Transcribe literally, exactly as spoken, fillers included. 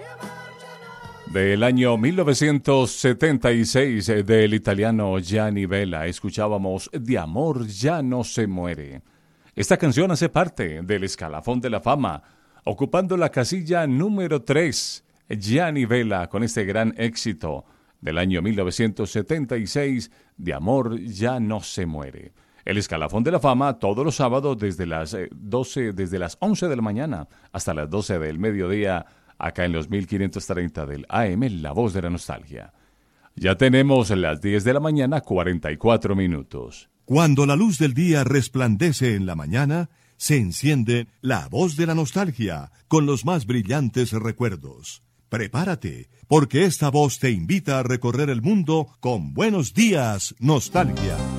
Del año mil novecientos setenta y seis, del italiano Gianni Vella, escuchábamos De amor ya no se muere. Esta canción hace parte del Escalafón de la Fama, ocupando la casilla número tres. Gianni Vella con este gran éxito del año mil novecientos setenta y seis, De amor ya no se muere. El Escalafón de la Fama todos los sábados desde las doce, desde las once de la mañana hasta las doce del mediodía, acá en los mil quinientos treinta del A M, La Voz de la Nostalgia. Ya tenemos las diez de la mañana, cuarenta y cuatro minutos. Cuando la luz del día resplandece en la mañana, se enciende La Voz de la Nostalgia con los más brillantes recuerdos. Prepárate, porque esta voz te invita a recorrer el mundo con Buenos Días, Nostalgia.